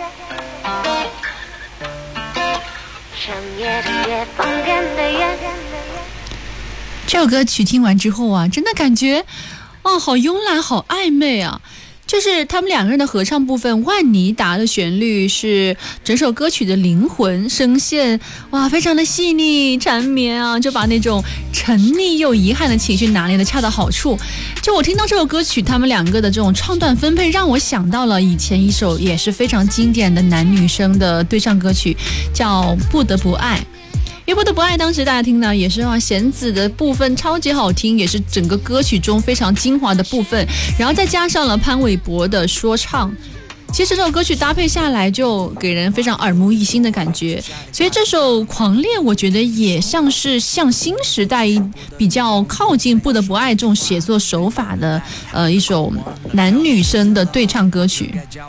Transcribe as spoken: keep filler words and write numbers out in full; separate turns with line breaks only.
这首歌曲听完之后啊，真的感觉哦，好慵懒，好暧昧啊。就是他们两个人的合唱部分，万妮达的旋律是整首歌曲的灵魂，声线哇非常的细腻缠绵啊，就把那种沉溺又遗憾的情绪拿捏的恰到好处。就我听到这首歌曲，他们两个的这种唱段分配，让我想到了以前一首也是非常经典的男女生的对唱歌曲，叫《不得不爱》。因为不得不爱，当时大家听到也是哇，弦子的部分超级好听，也是整个歌曲中非常精华的部分，然后再加上了潘玮柏的说唱，其实这首歌曲搭配下来就给人非常耳目一新的感觉。所以这首《狂恋》我觉得也像是向新时代比较靠近不得不爱这种写作手法的呃一首男女生的对唱歌曲。